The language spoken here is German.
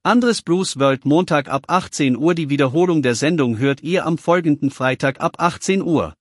Andres Blues World Montag ab 18 Uhr. Die Wiederholung der Sendung hört ihr am folgenden Freitag ab 18 Uhr.